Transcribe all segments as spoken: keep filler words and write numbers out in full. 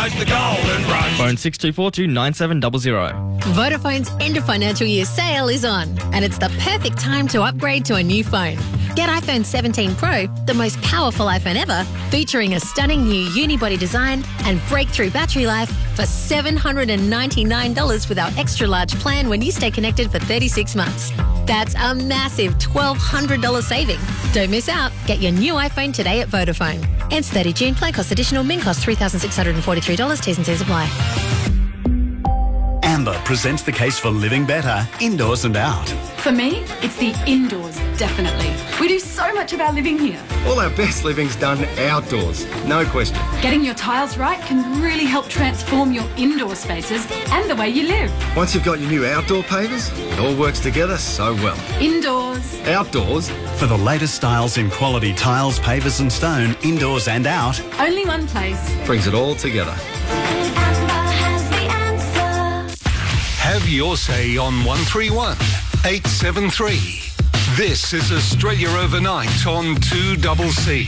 Rise the golden rush. Phone six two four two nine seven zero zero. Vodafone's end of financial year sale is on, and it's the perfect time to upgrade to a new phone. Get iPhone seventeen Pro, the most powerful iPhone ever, featuring a stunning new unibody design and breakthrough battery life for seven hundred ninety-nine dollars with our extra large plan when you stay connected for thirty-six months. That's a massive twelve hundred dollars saving. Don't miss out. Get your new iPhone today at Vodafone. Ends thirtieth of June. Plan cost additional. Min cost three thousand six hundred forty-three dollars. T's and C's apply. Amber presents the case for living better, indoors and out. For me, it's the indoors, definitely. We do so much of our living here. All our best living's done outdoors, no question. Getting your tiles right can really help transform your indoor spaces and the way you live. Once you've got your new outdoor pavers, it all works together so well. Indoors. Outdoors. For the latest styles in quality tiles, pavers and stone, indoors and out. Only one place. Brings it all together. Have your say on one three one eight seven three. This is Australia Overnight on two C C.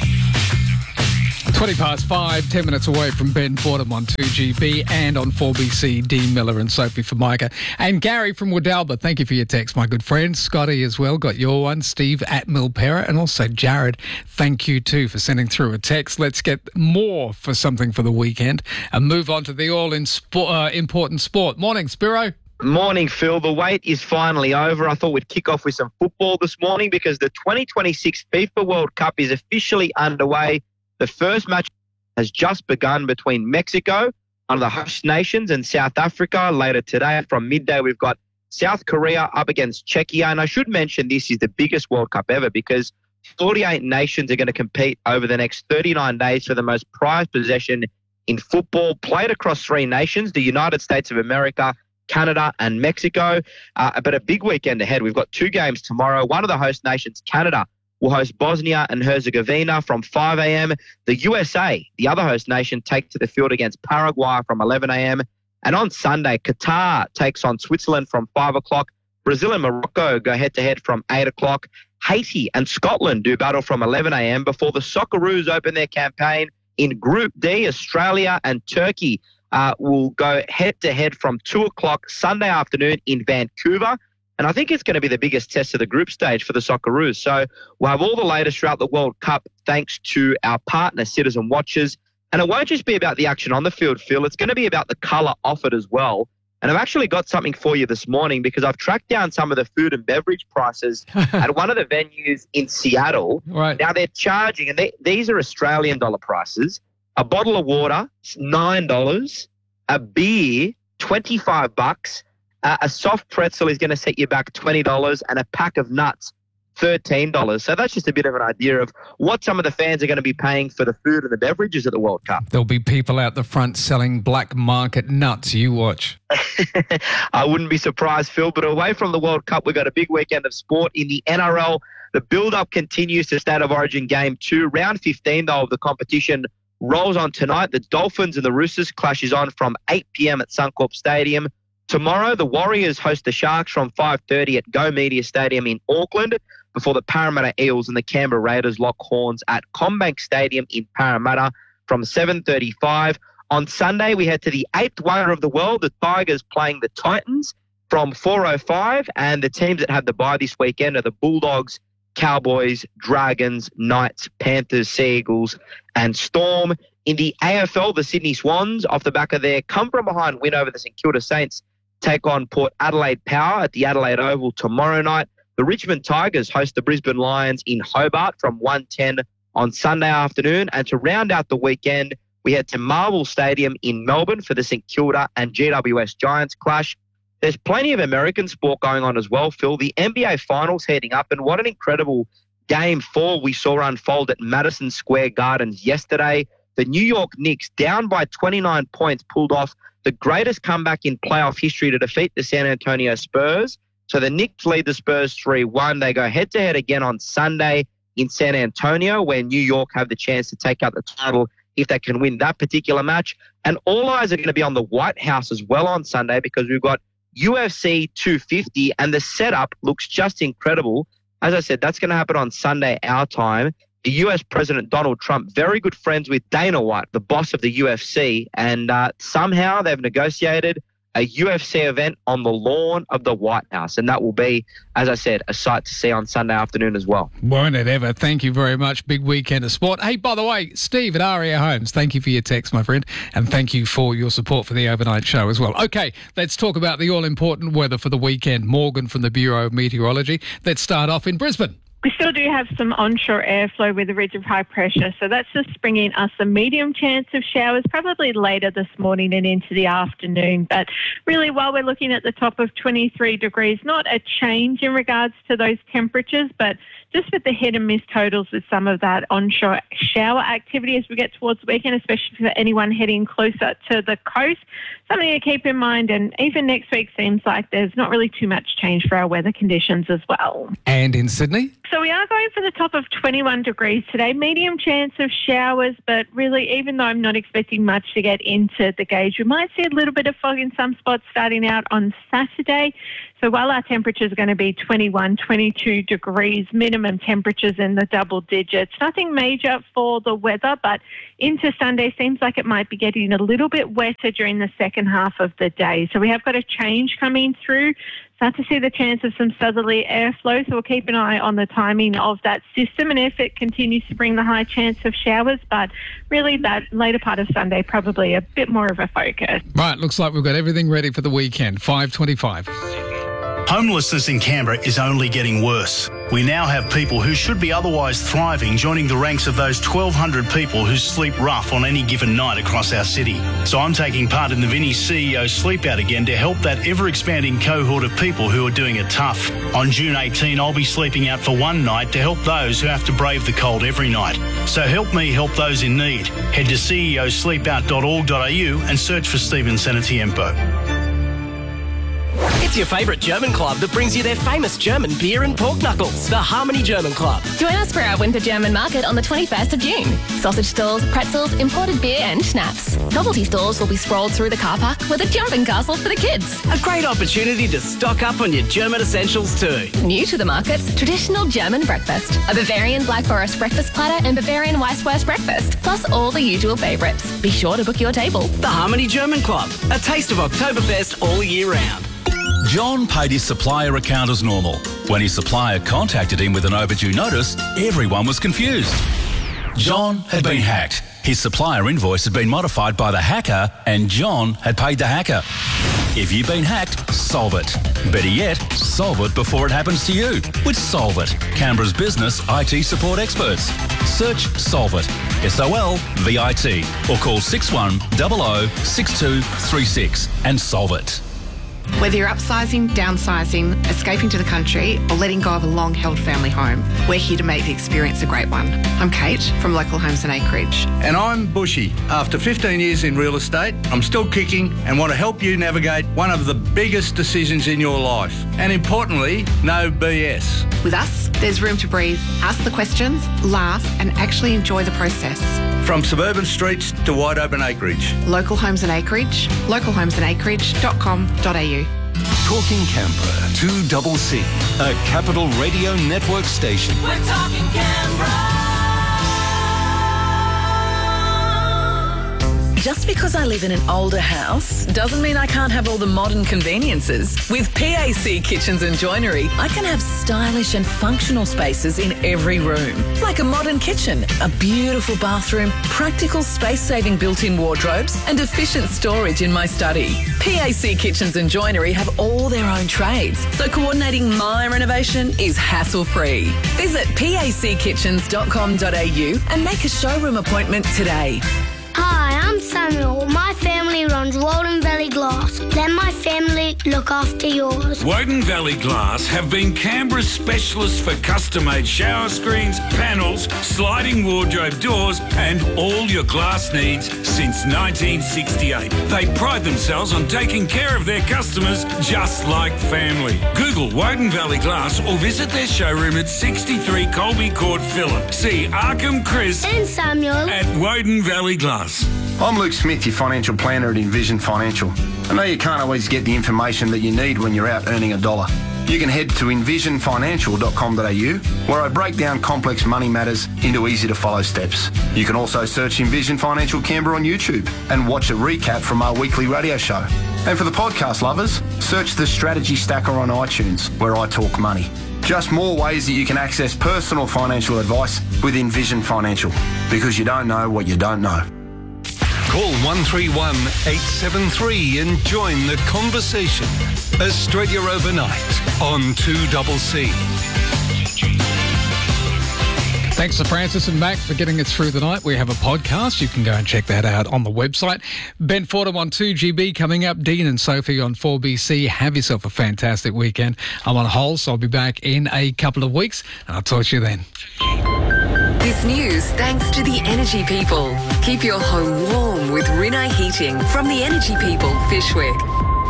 twenty past five, ten minutes away from Ben Fordham on two G B and on four B C, Dean Miller and Sophie Formica. And Gary from Woodalba, thank you for your text, my good friend. Scotty as well, got your one. Steve at Milpera, and also Jared, thank you too for sending through a text. Let's get more for something for the weekend and move on to the all-important sport. Morning, Spiro. Morning, Phil. The wait is finally over. I thought we'd kick off with some football this morning because the twenty twenty-six FIFA World Cup is officially underway. The first match has just begun between Mexico, one of the host nations, and South Africa. Later today from midday, we've got South Korea up against Czechia. And I should mention this is the biggest World Cup ever because forty-eight nations are going to compete over the next thirty-nine days for the most prized possession in football, played across three nations, the United States of America, Canada and Mexico. Uh, but a big weekend ahead. We've got two games tomorrow. One of the host nations, Canada, will host Bosnia and Herzegovina from five a.m. The U S A, the other host nation, take to the field against Paraguay from eleven a.m. And on Sunday, Qatar takes on Switzerland from five o'clock. Brazil and Morocco go head-to-head from eight o'clock. Haiti and Scotland do battle from eleven a.m. before the Socceroos open their campaign in Group D. Australia and Turkey Uh, will go head-to-head from two o'clock Sunday afternoon in Vancouver. And I think it's going to be the biggest test of the group stage for the Socceroos. So we'll have all the latest throughout the World Cup thanks to our partner, Citizen Watches. And it won't just be about the action on the field, Phil. It's going to be about the colour offered as well. And I've actually got something for you this morning because I've tracked down some of the food and beverage prices at one of the venues in Seattle. Right. Now, they're charging, and they, these are Australian dollar prices. A bottle of water, nine dollars. A beer, twenty-five bucks. Uh, a soft pretzel is going to set you back twenty dollars, and a pack of nuts, thirteen dollars. So that's just a bit of an idea of what some of the fans are going to be paying for the food and the beverages at the World Cup. There'll be people out the front selling black market nuts. You watch. I wouldn't be surprised, Phil. But away from the World Cup, we've got a big weekend of sport in the N R L. The build-up continues to State of Origin Game two. Round fifteen, though, of the competition rolls on tonight. The Dolphins and the Roosters clashes on from eight p.m. at Suncorp Stadium. Tomorrow, the Warriors host the Sharks from five thirty at Go Media Stadium in Auckland before the Parramatta Eels and the Canberra Raiders lock horns at CommBank Stadium in Parramatta from seven thirty-five. On Sunday, we head to the eighth wonder of the world, the Tigers playing the Titans from four oh five, and the teams that have the bye this weekend are the Bulldogs, Cowboys, Dragons, Knights, Panthers, Sea Eagles, and Storm. In the A F L, the Sydney Swans, off the back of their come-from-behind win over the St Kilda Saints, take on Port Adelaide Power at the Adelaide Oval tomorrow night. The Richmond Tigers host the Brisbane Lions in Hobart from one ten on Sunday afternoon. And to round out the weekend, we head to Marvel Stadium in Melbourne for the St Kilda and G W S Giants clash. There's plenty of American sport going on as well, Phil. The N B A Finals heading up, and what an incredible Game four we saw unfold at Madison Square Gardens yesterday. The New York Knicks, down by twenty-nine points, pulled off the greatest comeback in playoff history to defeat the San Antonio Spurs. So the Knicks lead the Spurs three one. They go head-to-head again on Sunday in San Antonio, where New York have the chance to take out the title if they can win that particular match. And all eyes are going to be on the White House as well on Sunday, because we've got U F C two fifty, and the setup looks just incredible. As I said, that's going to happen on Sunday, our time. U S President Donald Trump very good friends with Dana White, the boss of the U F C, and uh, somehow they've negotiated a U F C event on the lawn of the White House. And that will be, as I said, a sight to see on Sunday afternoon as well. Won't it ever? Thank you very much. Big weekend of sport. Hey, by the way, Steve at Aria Homes, thank you for your text, my friend, and thank you for your support for the overnight show as well. Okay, let's talk about the all-important weather for the weekend. Morgan from the Bureau of Meteorology. Let's start off in Brisbane. We still do have some onshore airflow with a ridge of high pressure, so that's just bringing us a medium chance of showers, probably later this morning and into the afternoon. But really, while we're looking at the top of twenty-three degrees, not a change in regards to those temperatures, but just with the hit and miss totals with some of that onshore shower activity as we get towards the weekend, especially for anyone heading closer to the coast. Something to keep in mind, and even next week seems like there's not really too much change for our weather conditions as well. And in Sydney? So we are going for the top of twenty-one degrees today. Medium chance of showers, but really, even though I'm not expecting much to get into the gauge, we might see a little bit of fog in some spots starting out on Saturday. So while our temperatures are going to be twenty-one, twenty-two degrees, minimum temperatures in the double digits, nothing major for the weather, but into Sunday seems like it might be getting a little bit wetter during the second half of the day. So we have got a change coming through. Start to see the chance of some southerly airflow, so we'll keep an eye on the timing of that system and if it continues to bring the high chance of showers. But really, that later part of Sunday, probably a bit more of a focus. Right, looks like we've got everything ready for the weekend. five twenty-five. Homelessness in Canberra is only getting worse. We now have people who should be otherwise thriving joining the ranks of those twelve hundred people who sleep rough on any given night across our city. So I'm taking part in the Vinnie C E O Sleep Out Again to help that ever-expanding cohort of people who are doing it tough. On June eighteenth, I'll be sleeping out for one night to help those who have to brave the cold every night. So help me help those in need. Head to c e o sleep out dot org dot a u and search for Stephen Senatiempo. It's your favourite German club that brings you their famous German beer and pork knuckles, the Harmony German Club. Join us for our Winter German Market on the twenty-first of June. Sausage stalls, pretzels, imported beer and schnapps. Novelty stores will be sprawled through the car park with a jumping castle for the kids. A great opportunity to stock up on your German essentials too. New to the markets, traditional German breakfast. A Bavarian Black Forest breakfast platter and Bavarian Weisswurst breakfast, plus all the usual favourites. Be sure to book your table. The Harmony German Club, a taste of Oktoberfest all year round. John paid his supplier account as normal. When his supplier contacted him with an overdue notice, everyone was confused. John had been hacked. His supplier invoice had been modified by the hacker, and John had paid the hacker. If you've been hacked, solve it. Better yet, solve it before it happens to you with Solve It, Canberra's business I T support experts. Search Solve It, S O L V I T, or call six one zero zero six two three six and solve it. Whether you're upsizing, downsizing, escaping to the country, or letting go of a long-held family home, we're here to make the experience a great one. I'm Kate from Local Homes and Acreage. And I'm Bushy. After fifteen years in real estate, I'm still kicking and want to help you navigate one of the biggest decisions in your life. And importantly, no B S. With us, there's room to breathe, ask the questions, laugh, and actually enjoy the process. From suburban streets to wide open acreage. Local Homes and Acreage, local homes and acreage dot com dot a u. Talking Canberra, two double C, a Capital Radio Network station. We're talking Canberra. Just because I live in an older house doesn't mean I can't have all the modern conveniences. With P A C Kitchens and Joinery, I can have stylish and functional spaces in every room. Like a modern kitchen, a beautiful bathroom, practical space-saving built-in wardrobes, and efficient storage in my study. P A C Kitchens and Joinery have all their own trades, so coordinating my renovation is hassle-free. Visit p a c kitchens dot com dot a u and make a showroom appointment today. Hi, I'm Samuel. My family runs Walden Valley Glass. Let my family look after yours. Woden Valley Glass have been Canberra's specialists for custom-made shower screens, panels, sliding wardrobe doors and all your glass needs since nineteen sixty-eight. They pride themselves on taking care of their customers just like family. Google Woden Valley Glass or visit their showroom at sixty-three Colby Court, Phillip. See Arkham Chris and Samuel at Woden Valley Glass. I'm Luke Smith, your financial planner at Envision Financial. I know you can't always get the information that you need when you're out earning a dollar. you can head to envision financial dot com dot a u, where I break down complex money matters into easy-to-follow steps. You can also search Envision Financial Canberra on YouTube and watch a recap from our weekly radio show. And for the podcast lovers, search the Strategy Stacker on iTunes, where I talk money. Just more ways that you can access personal financial advice with Envision Financial, because you don't know what you don't know. Call one three one, eight seven three and join the conversation. Australia Overnight on two C C. Thanks to Francis and Mac for getting us through the night. We have a podcast. You can go and check that out on the website. Ben Fordham on two G B coming up. Dean and Sophie on four B C. Have yourself a fantastic weekend. I'm on hold, so I'll be back in a couple of weeks. And I'll talk to you then. This news thanks to the Energy People. Keep your home warm with Rinnai Heating from the Energy People, Fishwick.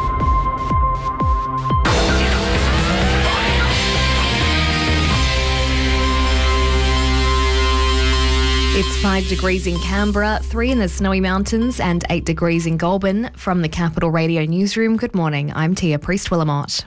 It's five degrees in Canberra, three in the Snowy Mountains and eight degrees in Goulburn. From the Capital Radio Newsroom, good morning. I'm Tia Priest-Willamott.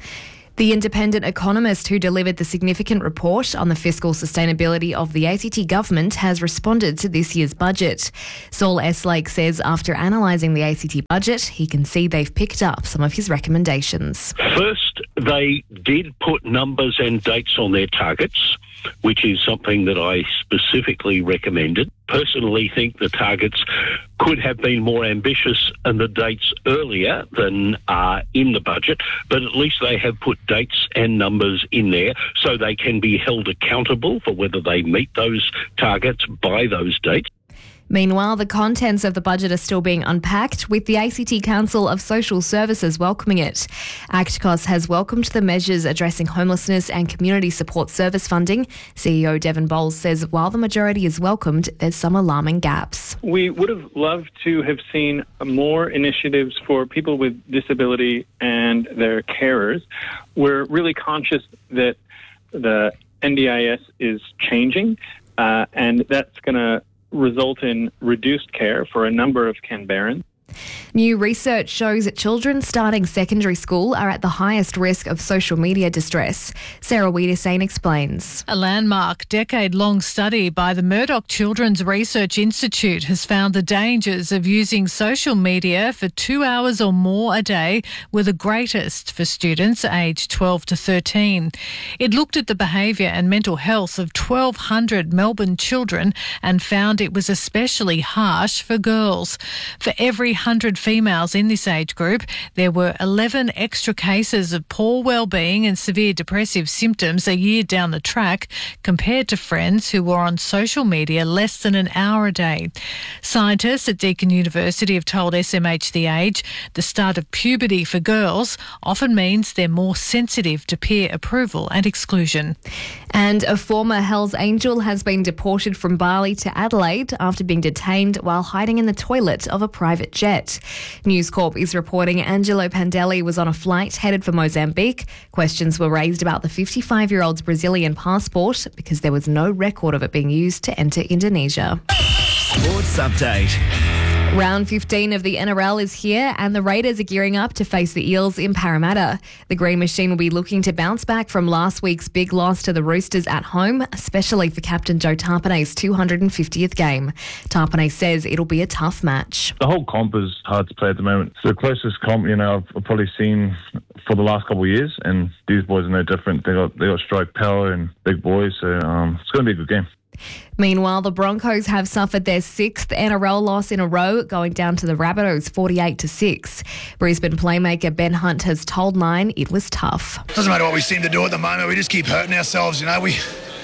The independent economist who delivered the significant report on the fiscal sustainability of the A C T government has responded to this year's budget. Saul Eslake says after analysing the A C T budget, he can see they've picked up some of his recommendations. First, they did put numbers and dates on their targets, which is something that I specifically recommended. Personally think the targets could have been more ambitious and the dates earlier than are in the budget, but at least they have put dates and numbers in there so they can be held accountable for whether they meet those targets by those dates. Meanwhile, the contents of the budget are still being unpacked, with the A C T Council of Social Services welcoming it. ACTCOS has welcomed the measures addressing homelessness and community support service funding. C E O Devon Bowles says while the majority is welcomed, there's some alarming gaps. We would have loved to have seen more initiatives for people with disability and their carers. We're really conscious that the N D I S is changing, uh, and that's going to result in reduced care for a number of Canberrans. New research shows that children starting secondary school are at the highest risk of social media distress. Sarah Wiedersane explains. A landmark decade-long study by the Murdoch Children's Research Institute has found the dangers of using social media for two hours or more a day were the greatest for students aged twelve to thirteen. It looked at the behaviour and mental health of twelve hundred Melbourne children and found it was especially harsh for girls. For every one hundred females in this age group, there were eleven extra cases of poor well-being and severe depressive symptoms a year down the track compared to friends who were on social media less than an hour a day. Scientists at Deakin University have told S M H The Age the start of puberty for girls often means they're more sensitive to peer approval and exclusion. And a former Hells Angel has been deported from Bali to Adelaide after being detained while hiding in the toilet of a private jet. News Corp is reporting Angelo Pandelli was on a flight headed for Mozambique. Questions were raised about the fifty-five-year-old's Brazilian passport because there was no record of it being used to enter Indonesia. Sports Update. Round fifteen of the N R L is here and the Raiders are gearing up to face the Eels in Parramatta. The Green Machine will be looking to bounce back from last week's big loss to the Roosters at home, especially for captain Joe Tarpanay's two hundred fiftieth game. Tarpanay says it'll be a tough match. The whole comp is hard to play at the moment. It's the closest comp, you know, I've probably seen for the last couple of years, and these boys are no different. They got they got strike power and big boys, so um, it's going to be a good game. Meanwhile, the Broncos have suffered their sixth N R L loss in a row, going down to the Rabbitohs forty-eight to six. Brisbane playmaker Ben Hunt has told Nine it was tough. Doesn't matter what we seem to do at the moment, we just keep hurting ourselves. You know, we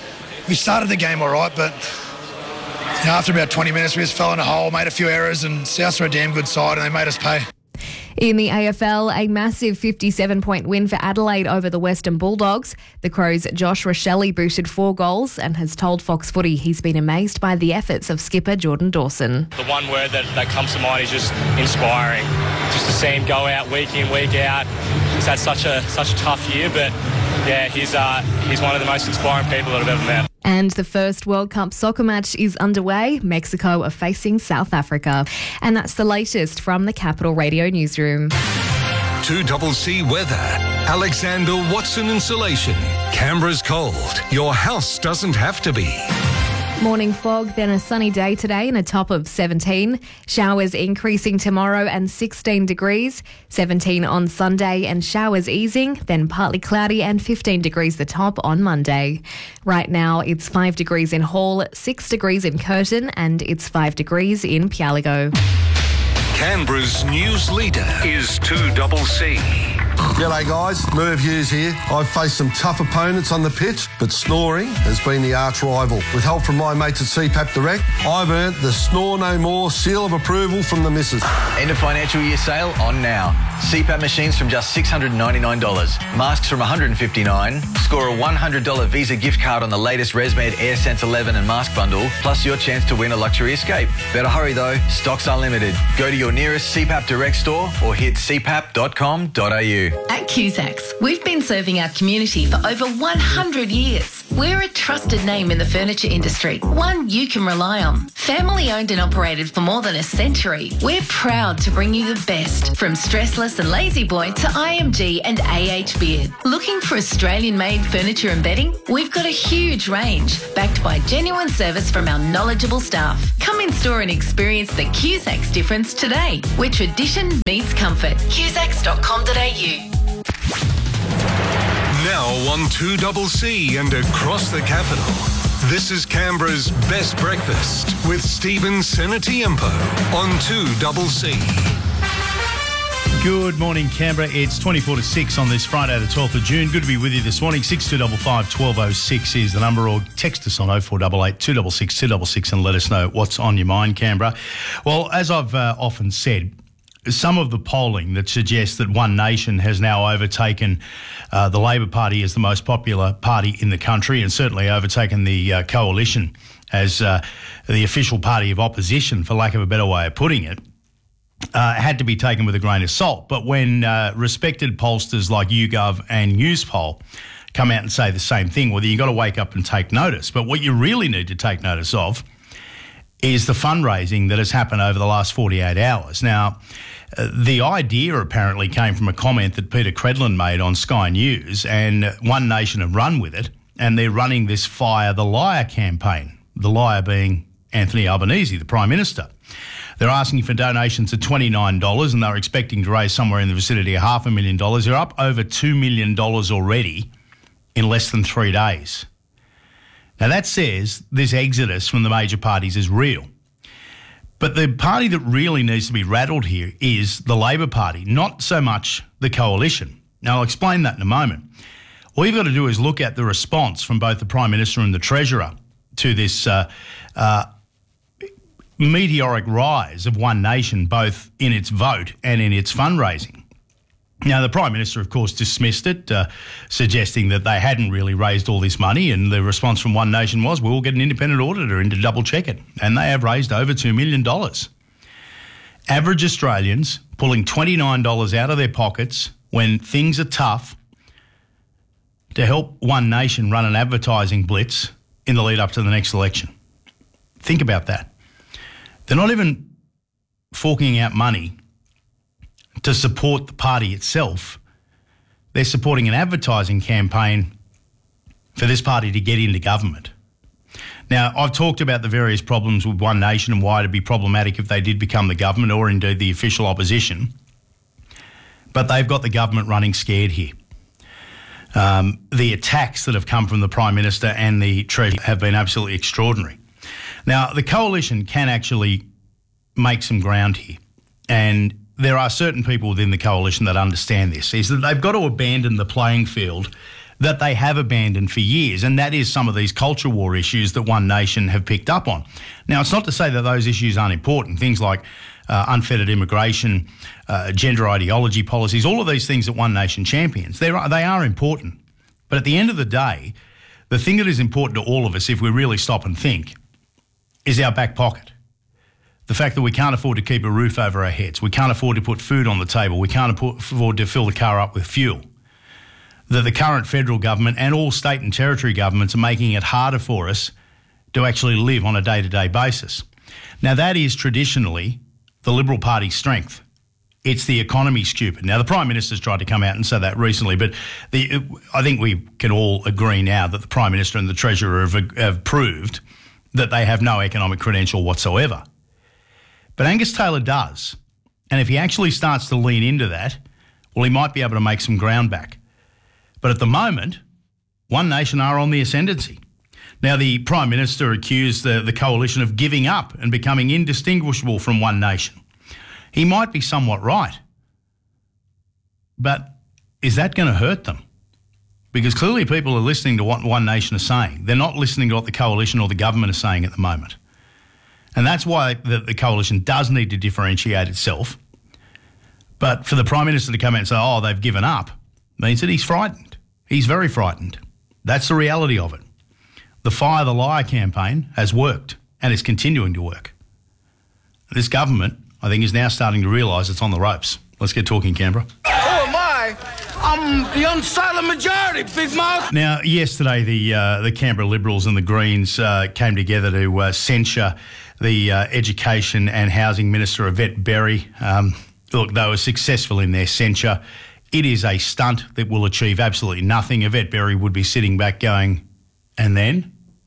we started the game all right, but you know, after about twenty minutes, we just fell in a hole, made a few errors, and Souths are a damn good side, and they made us pay. In the A F L, a massive fifty-seven point win for Adelaide over the Western Bulldogs. The Crows' Josh Rochelle booted four goals and has told Fox Footy he's been amazed by the efforts of skipper Jordan Dawson. The one word that, that comes to mind is just inspiring. Just to see him go out week in, week out. He's had such a such a tough year, but yeah, he's uh, he's one of the most inspiring people that I've ever met. And the first World Cup soccer match is underway. Mexico are facing South Africa. And that's the latest from the Capital Radio Newsroom. two C C weather. Alexander Watson Insulation. Canberra's cold. Your house doesn't have to be. Morning fog, then a sunny day today and a top of seventeen. Showers increasing tomorrow and sixteen degrees. seventeen on Sunday and showers easing, then partly cloudy and fifteen degrees the top on Monday. Right now it's five degrees in Hall, six degrees in Curtin and it's five degrees in Pialigo. Canberra's news leader is two C C. G'day guys, Merv Hughes here. I've faced some tough opponents on the pitch, but snoring has been the arch rival. With help from my mates at C PAP Direct, I've earned the Snore No More seal of approval from the missus. End of financial year sale on now. C PAP machines from just six hundred ninety-nine dollars. Masks from one hundred fifty-nine dollars. Score a one hundred dollars Visa gift card on the latest ResMed AirSense eleven and mask bundle, plus your chance to win a luxury escape. Better hurry though, stocks are limited. Go to your nearest C PAP Direct store or hit c pap dot com dot a u. At Cusack's, we've been serving our community for over one hundred years. We're a trusted name in the furniture industry, one you can rely on. Family owned and operated for more than a century, we're proud to bring you the best, from Stressless and Lazy Boy to I M G and A H Beard. Looking for Australian-made furniture and bedding? We've got a huge range, backed by genuine service from our knowledgeable staff. Come in store and experience the Cusack's difference today, where tradition meets comfort. Cusack's dot com dot a u. Now on two C C and across the capital, this is Canberra's Best Breakfast with Stephen Senatiempo on two C C. Good morning, Canberra. It's twenty-four to six on this Friday, the twelfth of June. Good to be with you this morning. six two five five, one two oh six is the number, or text us on oh four eight eight, two six six, two six six and let us know what's on your mind, Canberra. Well, as I've uh, often said, some of the polling that suggests that One Nation has now overtaken uh, the Labor Party as the most popular party in the country, and certainly overtaken the uh, Coalition as uh, the official party of opposition, for lack of a better way of putting it, uh, had to be taken with a grain of salt. But when uh, respected pollsters like YouGov and Newspoll come out and say the same thing, well, you've got to wake up and take notice. But what you really need to take notice of is the fundraising that has happened over the last forty-eight hours. Now, uh, the idea apparently came from a comment that Peter Credlin made on Sky News, and One Nation have run with it, and they're running this Fire the Liar campaign, the liar being Anthony Albanese, the Prime Minister. They're asking for donations of twenty-nine dollars, and they're expecting to raise somewhere in the vicinity of half a million dollars. They're up over two million dollars already in less than three days. Now, that says this exodus from the major parties is real. But the party that really needs to be rattled here is the Labor Party, not so much the Coalition. Now, I'll explain that in a moment. All you've got to do is look at the response from both the Prime Minister and the Treasurer to this uh, uh, meteoric rise of One Nation, both in its vote and in its fundraising. Now, the Prime Minister, of course, dismissed it, uh, suggesting that they hadn't really raised all this money, and the response from One Nation was, we'll get an independent auditor in to double-check it. And they have raised over two million dollars. Average Australians pulling twenty-nine dollars out of their pockets when things are tough to help One Nation run an advertising blitz in the lead up to the next election. Think about that. They're not even forking out money to support the party itself. They're supporting an advertising campaign for this party to get into government. Now, I've talked about the various problems with One Nation and why it'd be problematic if they did become the government, or indeed the official opposition. But they've got the government running scared here. Um, the attacks that have come from the Prime Minister and the Treasurer have been absolutely extraordinary. Now, the Coalition can actually make some ground here, and there are certain people within the Coalition that understand this, is that they've got to abandon the playing field that they have abandoned for years, and that is some of these culture war issues that One Nation have picked up on. Now, it's not to say that those issues aren't important, things like uh, unfettered immigration, uh, gender ideology policies, all of these things that One Nation champions, they are, they are important. But at the end of the day, the thing that is important to all of us, if we really stop and think, is our back pocket. The fact that we can't afford to keep a roof over our heads, we can't afford to put food on the table, we can't afford to fill the car up with fuel. That the current federal government and all state and territory governments are making it harder for us to actually live on a day-to-day basis. Now, that is traditionally the Liberal Party's strength. it's the economy, stupid. Now, the Prime Minister's tried to come out and say that recently, but the, I think we can all agree now that the Prime Minister and the Treasurer have, have proved that they have no economic credential whatsoever. But Angus Taylor does. And if he actually starts to lean into that, well, he might be able to make some ground back. But at the moment, One Nation are on the ascendancy. Now, the Prime Minister accused the, the coalition of giving up and becoming indistinguishable from One Nation. He might be somewhat right. But is that going to hurt them? Because clearly people are listening to what One Nation is saying. They're not listening to what the coalition or the government are saying at the moment. And that's why the, the coalition does need to differentiate itself. But for the Prime Minister to come out and say, oh, they've given up, means that he's frightened. He's very frightened. That's the reality of it. The Fire the Liar campaign has worked and is continuing to work. This government, I think, is now starting to realise it's on the ropes. Let's get talking, Canberra. Who am I? I'm the unsilent majority, Big Mouth. Now, yesterday, the uh, the Canberra Liberals and the Greens uh, came together to uh, censure the uh, Education and Housing Minister, Yvette Berry. Um, look, they were successful in their censure. It is a stunt that will achieve absolutely nothing. Yvette Berry would be sitting back going, and then?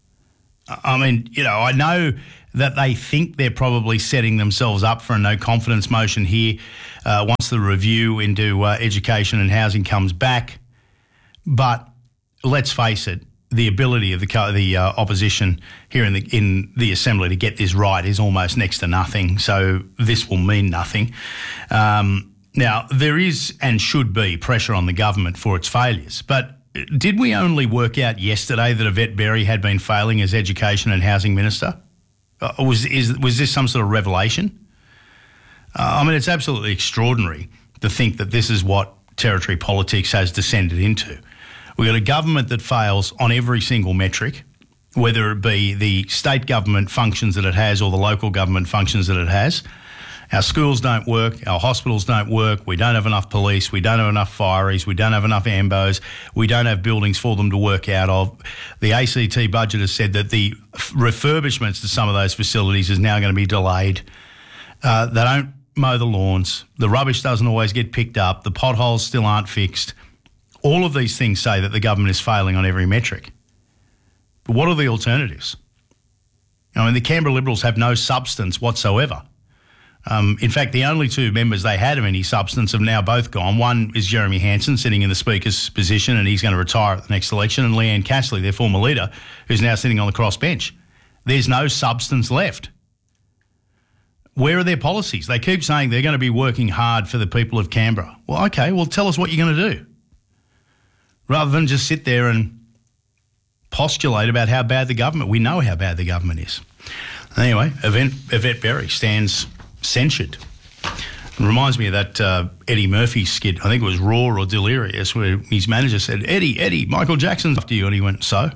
I mean, you know, I know that they think they're probably setting themselves up for a no confidence motion here uh, once the review into uh, education and housing comes back. But let's face it, the ability of the co- the uh, opposition here in the in the Assembly to get this right is almost next to nothing. So this will mean nothing. Um, now, there is and should be pressure on the government for its failures, but did we only work out yesterday that Yvette Berry had been failing as Education and Housing Minister? Uh, was is was this some sort of revelation? Uh, I mean, it's absolutely extraordinary to think that this is what territory politics has descended into. We've got a government that fails on every single metric, whether it be the state government functions that it has or the local government functions that it has. Our schools don't work, our hospitals don't work, we don't have enough police, we don't have enough fireys, we don't have enough A M B Os, we don't have buildings for them to work out of. The A C T budget has said that the refurbishments to some of those facilities is now going to be delayed. Uh, they don't mow the lawns, the rubbish doesn't always get picked up, the potholes still aren't fixed. All of these things say that the government is failing on every metric. But what are the alternatives? I mean, the Canberra Liberals have no substance whatsoever. Um, in fact, the only two members they had of any substance have now both gone. One is Jeremy Hanson, sitting in the Speaker's position, and he's going to retire at the next election, and Leanne Cashley, their former leader, who's now sitting on the crossbench. There's no substance left. Where are their policies? They keep saying they're going to be working hard for the people of Canberra. Well, okay, well, tell us what you're going to do. Rather than just sit there and postulate about how bad the government, we know how bad the government is. Anyway, Yvette, Yvette Berry stands censured. It reminds me of that uh, Eddie Murphy skit, I think it was Raw or Delirious, where his manager said, Eddie, Eddie, Michael Jackson's after you. And he went, so?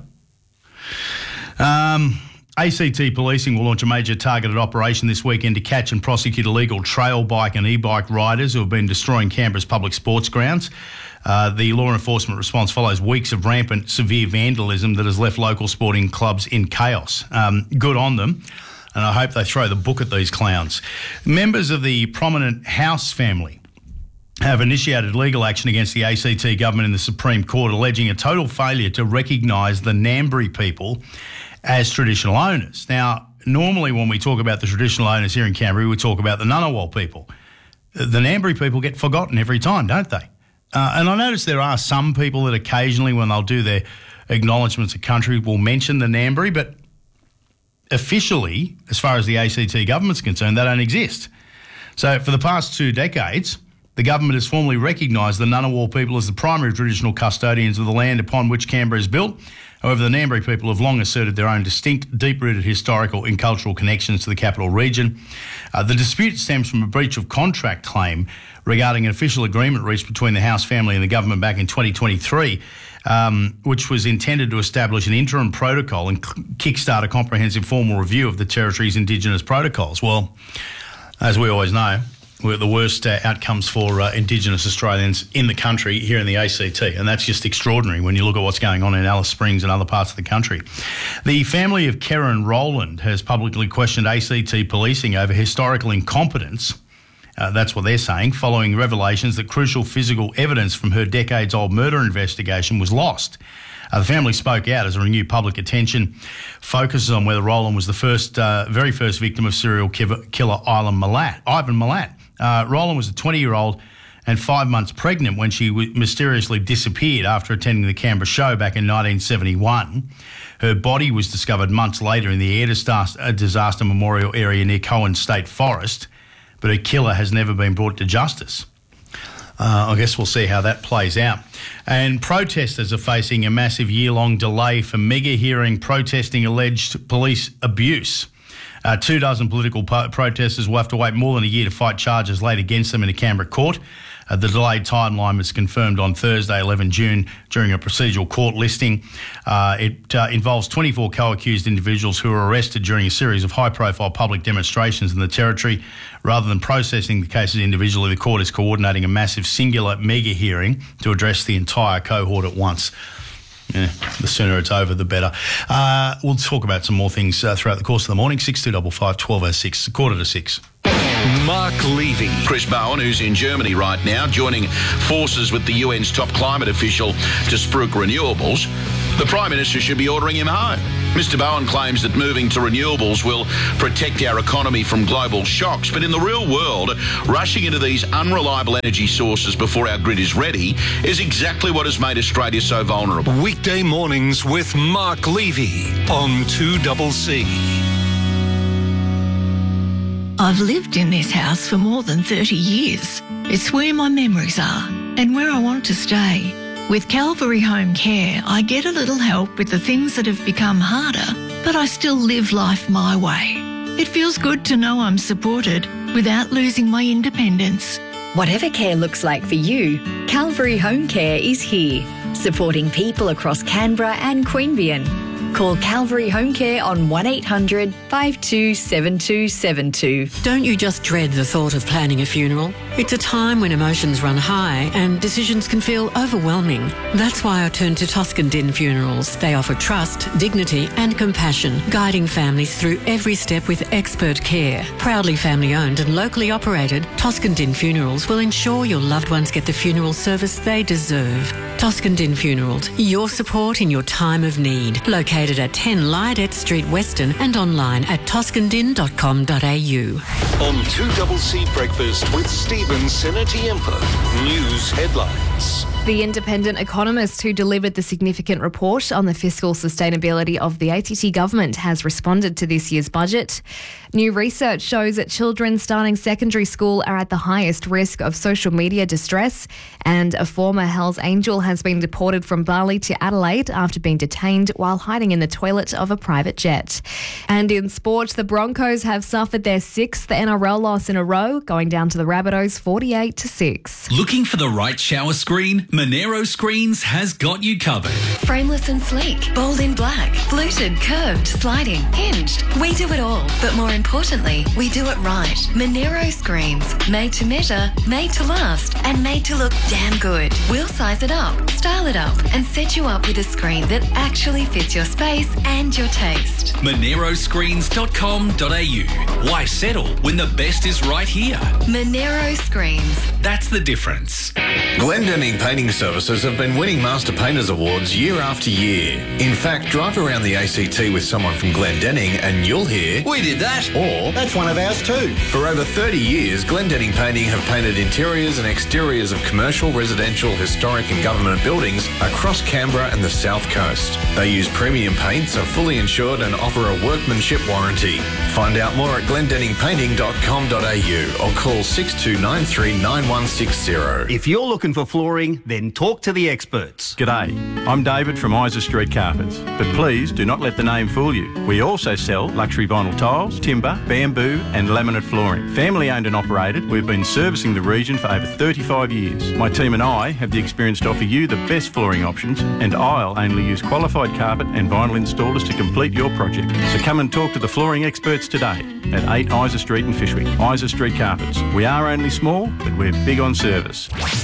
Um, A C T Policing will launch a major targeted operation this weekend to catch and prosecute illegal trail bike and e-bike riders who have been destroying Canberra's public sports grounds. Uh, the law enforcement response follows weeks of rampant severe vandalism that has left local sporting clubs in chaos. Um, good on them. And I hope they throw the book at these clowns. Members of the prominent House family have initiated legal action against the A C T government in the Supreme Court, alleging a total failure to recognise the Ngambri people as traditional owners. Now, normally when we talk about the traditional owners here in Canberra, we talk about the Ngunnawal people. The Ngambri people get forgotten every time, don't they? Uh, and I notice there are some people that occasionally, when they'll do their acknowledgements of country, will mention the Ngambri, but officially, as far as the A C T government's concerned, they don't exist. So for the past two decades, the government has formally recognised the Ngunnawal people as the primary traditional custodians of the land upon which Canberra is built. However, the Ngambri people have long asserted their own distinct, deep-rooted historical and cultural connections to the capital region. Uh, the dispute stems from a breach of contract claim regarding an official agreement reached between the House family and the government back in twenty twenty-three, um, which was intended to establish an interim protocol and kickstart a comprehensive formal review of the territory's Indigenous protocols. Well, as we always know, we're the worst uh, outcomes for uh, Indigenous Australians in the country here in the A C T, and that's just extraordinary when you look at what's going on in Alice Springs and other parts of the country. The family of Karen Rowland has publicly questioned A C T policing over historical incompetence Uh, that's what they're saying, following revelations that crucial physical evidence from her decades-old murder investigation was lost. Uh, the family spoke out as a renewed public attention focuses on whether Roland was the first, uh, very first victim of serial killer Ivan Milat. Ivan Milat. Uh, Roland was a twenty-year-old and five months pregnant when she w- mysteriously disappeared after attending the Canberra show back in nineteen seventy-one. Her body was discovered months later in the air disaster, disaster memorial area near Cohen State Forest, but her killer has never been brought to justice. Uh, I guess we'll see how that plays out. And protesters are facing a massive year-long delay for mega hearing protesting alleged police abuse. Uh, two dozen political po- protesters will have to wait more than a year to fight charges laid against them in a Canberra court. Uh, the delayed timeline was confirmed on Thursday, eleventh of June, during a procedural court listing. Uh, it uh, involves twenty-four co-accused individuals who were arrested during a series of high-profile public demonstrations in the Territory. Rather than processing the cases individually, the court is coordinating a massive singular mega hearing to address the entire cohort at once. Yeah, the sooner it's over, the better. Uh, we'll talk about some more things uh, throughout the course of the morning. six two five five, one two oh six, quarter to six. Mark Levy. Chris Bowen, who's in Germany right now, joining forces with the U N's top climate official to spruik renewables. The Prime Minister should be ordering him home. Mister Bowen claims that moving to renewables will protect our economy from global shocks, but in the real world, rushing into these unreliable energy sources before our grid is ready is exactly what has made Australia so vulnerable. Weekday mornings with Mark Levy on two C C. I've lived in this house for more than thirty years. It's where my memories are and where I want to stay. With Calvary Home Care, I get a little help with the things that have become harder, but I still live life my way. It feels good to know I'm supported without losing my independence. Whatever care looks like for you, Calvary Home Care is here, supporting people across Canberra and Queanbeyan. Call Calvary Home Care on one eight hundred, five two seven two seven two. Don't you just dread the thought of planning a funeral? It's a time when emotions run high and decisions can feel overwhelming. That's why I turn to Toscan Din Funerals. They offer trust, dignity and compassion, guiding families through every step with expert care. Proudly family owned and locally operated, Toscan Din Funerals will ensure your loved ones get the funeral service they deserve. Toscan Din Funerals, your support in your time of need. Located at ten Lydette Street, Western, and online at toscan din dot com dot a u. On two C C Breakfast with Stephen Senatiempo. News headlines. The independent economist who delivered the significant report on the fiscal sustainability of the A C T government has responded to this year's budget. New research shows that children starting secondary school are at the highest risk of social media distress, and a former Hells Angel has been deported from Bali to Adelaide after being detained while hiding in the toilet of a private jet. And in sport, the Broncos have suffered their sixth N R L loss in a row, going down to the Rabbitohs forty-eight to six. Looking for the right shower screen? Monero Screens has got you covered. Frameless and sleek, bold in black, fluted, curved, sliding, hinged. We do it all, but more importantly, we do it right. Monero Screens, made to measure, made to last, and made to look damn good. We'll size it up, style it up, and set you up with a screen that actually fits your space and your taste. monero screens dot com dot a u. Why settle when the best is right here? Monero Screens. That's the difference. Glendenning Painting Services have been winning Master Painters Awards year after year. In fact, drive around the A C T with someone from Glendenning and you'll hear, "We did that," or "That's one of ours too." For over thirty years, Glendenning Painting have painted interiors and exteriors of commercial, residential, historic and government buildings across Canberra and the South Coast. They use premium paints, are fully insured and offer a workmanship warranty. Find out more at glendenning painting dot com dot a u or call six two nine three nine one six zero. If you're looking for flooring, then talk to the experts. G'day, I'm David from Isa Street Carpets, but please do not let the name fool you. We also sell luxury vinyl tiles, timber, bamboo and laminate flooring. Family owned and operated, we've been servicing the region for over thirty-five years. My team and I have the experience to offer you the best flooring options, and I'll only use qualified carpet and vinyl installers to complete your project. So come and talk to the flooring experts today at eight Isa Street in Fishwick. Isa Street Carpets. We are only small, but we're big on service.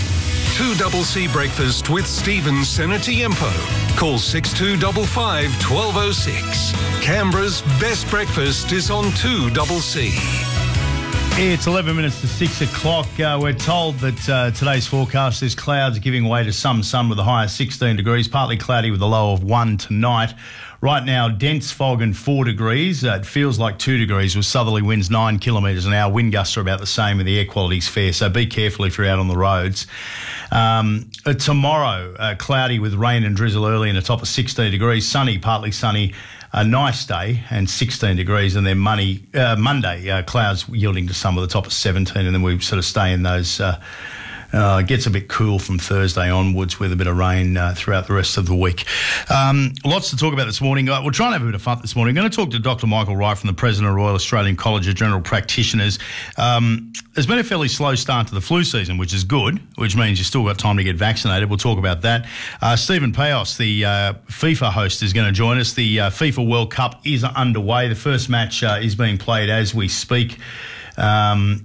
two C C Breakfast with Stephen Senatiempo. Call six two five five, one two oh six. Canberra's best breakfast is on two C C. It's eleven minutes to six o'clock. Uh, we're told that uh, today's forecast is clouds giving way to some sun with a high of sixteen degrees, partly cloudy with a low of one tonight. Right now, dense fog and four degrees. Uh, it feels like two degrees with southerly winds nine kilometres an hour. Wind gusts are about the same and the air quality's fair, so be careful if you're out on the roads. Um, uh, tomorrow, uh, cloudy with rain and drizzle early and a top of sixteen degrees. Sunny, partly sunny. A nice day and sixteen degrees, and then money, uh, Monday, uh, clouds yielding to some with a top of seventeen, and then we sort of stay in those. Uh, uh, it gets a bit cool from Thursday onwards with a bit of rain uh, throughout the rest of the week. Um, lots to talk about this morning. Uh, we're trying to have a bit of fun this morning. I'm going to talk to Doctor Michael Wright from the President of Royal Australian College of General Practitioners. Um, there's been a fairly slow start to the flu season, which is good, which means you've still got time to get vaccinated. We'll talk about that. Uh, Stephen Payos, the uh, FIFA host, is going to join us. The uh, FIFA World Cup is underway. The first match uh, is being played as we speak. Um,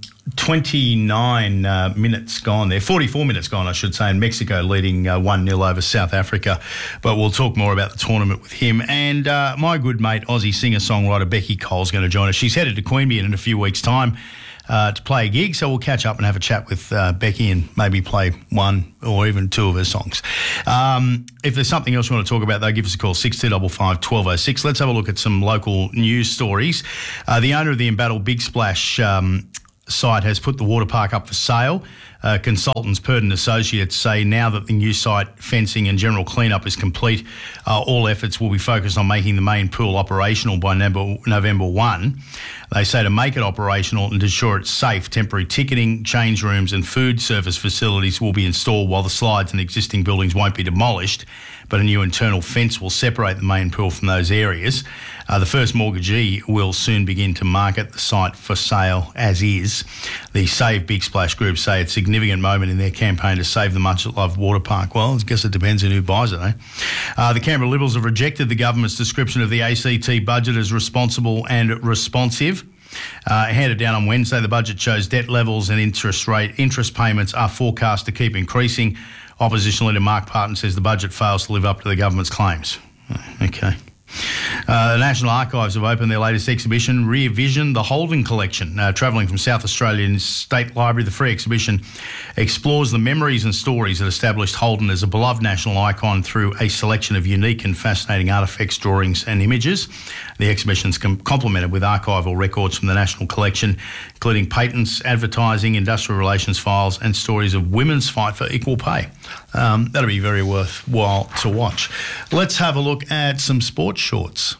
twenty-nine uh, minutes gone there, forty-four minutes gone, I should say, in Mexico leading uh, one nil over South Africa. But we'll talk more about the tournament with him. And uh, my good mate, Aussie singer-songwriter Becky Cole's going to join us. She's headed to Queanbeyan in a few weeks' time uh, to play a gig, so we'll catch up and have a chat with uh, Becky and maybe play one or even two of her songs. Um, if there's something else you want to talk about, though, give us a call, six two five five, one two oh six. Let's have a look at some local news stories. Uh, the owner of the Embattled Big Splash um, site has put the water park up for sale. Uh, consultants Purdon Associates say now that the new site fencing and general clean-up is complete, uh, all efforts will be focused on making the main pool operational by November first. They say to make it operational and ensure it's safe, temporary ticketing, change rooms and food service facilities will be installed while the slides and existing buildings won't be demolished, but a new internal fence will separate the main pool from those areas. Uh, the first mortgagee will soon begin to market the site for sale as is. The Save Big Splash group say it's a significant moment in their campaign to save the much-loved water park. Well, I guess it depends on who buys it, eh? Uh, the Canberra Liberals have rejected the government's description of the A C T budget as responsible and responsive. Uh, handed down on Wednesday, the budget shows debt levels and interest rate interest payments are forecast to keep increasing. Opposition leader Mark Parton says the budget fails to live up to the government's claims. Okay. Uh, the National Archives have opened their latest exhibition, Rear Vision, the Holden Collection. Uh, travelling from South Australian State Library, the free exhibition explores the memories and stories that established Holden as a beloved national icon through a selection of unique and fascinating artefacts, drawings and images. The exhibition is com- complemented with archival records from the National Collection, including patents, advertising, industrial relations files and stories of women's fight for equal pay. Um, that'll be very worthwhile to watch. Let's have a look at some sports shorts.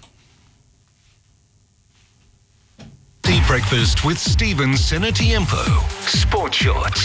The Breakfast with Stephen Senatiempo. Sports Shorts.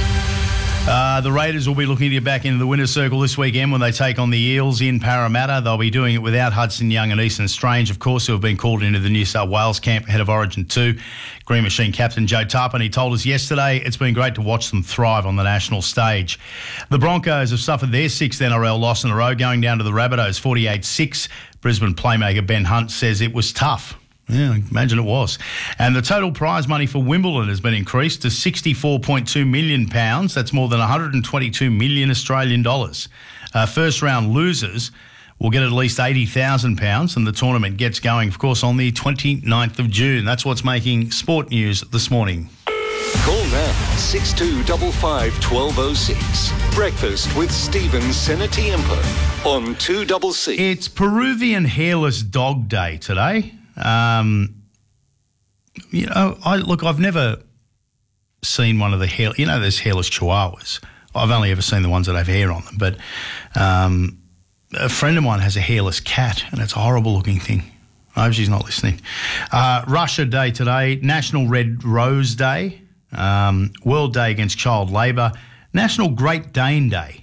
Uh, the Raiders will be looking to get back into the winner's circle this weekend when they take on the Eels in Parramatta. They'll be doing it without Hudson Young and Easton Strange, of course, who have been called into the New South Wales camp ahead of Origin two. Green Machine captain Joe Tarpany told us yesterday it's been great to watch them thrive on the national stage. The Broncos have suffered their sixth N R L loss in a row, going down to the Rabbitohs forty-eight six. Brisbane playmaker Ben Hunt says it was tough. Yeah, I imagine it was. And the total prize money for Wimbledon has been increased to sixty-four point two million pounds. That's more than one hundred twenty-two million Australian dollars. Uh, first round losers will get at least eighty thousand pounds, and the tournament gets going, of course, on the twenty-ninth of June. That's what's making sport news this morning. Call now, six two five five, one two oh six. Breakfast with Stephen Senatiempo on two C C. It's Peruvian Hairless Dog Day today. Um, you know, I look, I've never seen one of the hair, you know, there's hairless chihuahuas. I've only ever seen the ones that have hair on them, but um, a friend of mine has a hairless cat and it's a horrible looking thing. I hope she's not listening. Uh, Russia Day today, National Red Rose Day, um, World Day Against Child Labour, National Great Dane Day.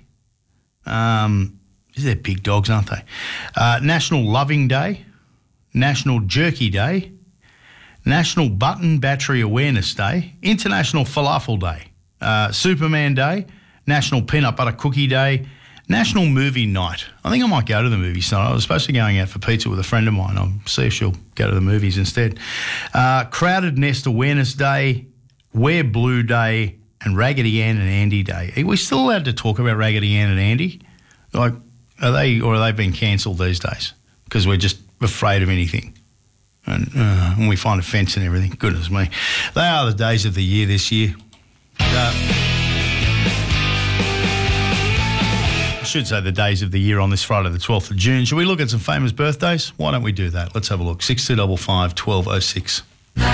Um, they're big dogs, aren't they? Uh, National Loving Day, National Jerky Day, National Button Battery Awareness Day, International Falafel Day, uh, Superman Day, National Peanut Butter Cookie Day, National Movie Night. I think I might go to the movies tonight. I was supposed to be going out for pizza with a friend of mine. I'll see if she'll go to the movies instead. Uh, Crowded Nest Awareness Day, Wear Blue Day, and Raggedy Ann and Andy Day. Are we still allowed to talk about Raggedy Ann and Andy? Like, are they, or are they being cancelled these days? Because we're just afraid of anything. and, uh, and we find a fence and everything. Goodness me. They are the days of the year this year. Uh, I should say the days of the year on this Friday the twelfth of June. Shall we look at some famous birthdays? Why don't we do that? Let's have a look. six two five five, one two oh six.